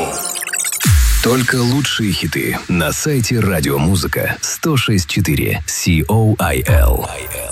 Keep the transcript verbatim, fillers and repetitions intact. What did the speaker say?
Только лучшие хиты на сайте Радиомузыка сто шесть и четыре си о ай эл.